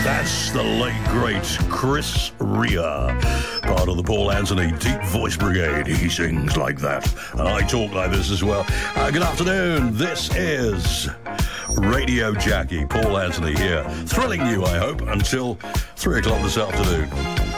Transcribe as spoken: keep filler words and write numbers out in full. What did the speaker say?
That's the late, great Chris Rea, part of the Paul Anthony Deep Voice Brigade. He sings like that, and I talk like this as well. Uh, good afternoon. This is Radio Jackie. Paul Anthony here, thrilling you, I hope, until three o'clock this afternoon.